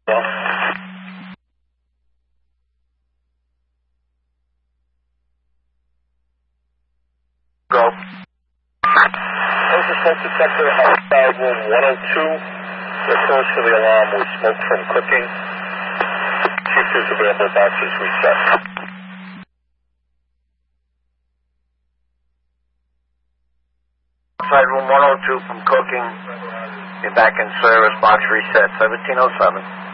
Go. There's a smoke detector outside room 102. The source of the alarm was smoke from cooking. Chief is available, boxes reset. Outside room 102 from cooking. You're back in service, box reset, 1707.